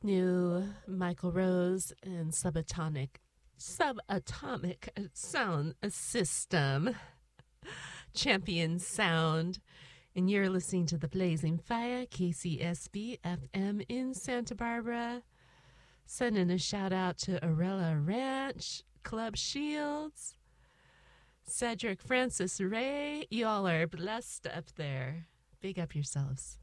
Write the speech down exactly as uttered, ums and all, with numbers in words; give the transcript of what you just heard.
New Michael Rose and subatomic subatomic sound system. Champion Sound. And you're listening to The Blazing Fire, K C S B F M in Santa Barbara. Sending a shout out to Arella Ranch, Club Shields, Cedric Francis Ray. Y'all are blessed up there. Big up yourselves.